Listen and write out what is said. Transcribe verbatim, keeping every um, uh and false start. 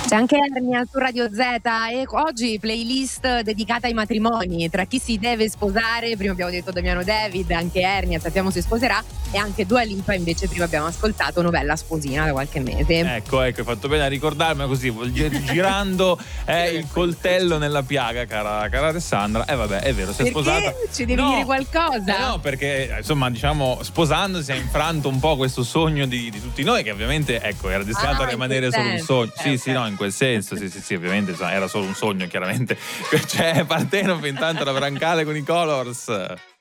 C'è anche Ernia su Radio Z e oggi playlist dedicata ai matrimoni, tra chi si deve sposare, prima abbiamo detto Damiano David, anche Ernia sappiamo si sposerà, e anche Dua Lipa invece prima abbiamo ascoltato Novella Sposina da qualche mese. Ecco, ecco, hai fatto bene a ricordarmi così, girando eh, il coltello nella piaga, cara, cara Alessandra. E eh, vabbè, è vero, sei perché? Sposata. Ci devi no, dire qualcosa? Eh no, perché insomma, diciamo, sposandosi ha infranto un po' questo sogno di, di tutti noi, che ovviamente, ecco, era destinato ah, a rimanere solo un sogno. Sì, okay. sì, no, in quel senso, sì, sì, sì, ovviamente era solo un sogno, chiaramente. C'è Partenope intanto la Brancale con i Colors.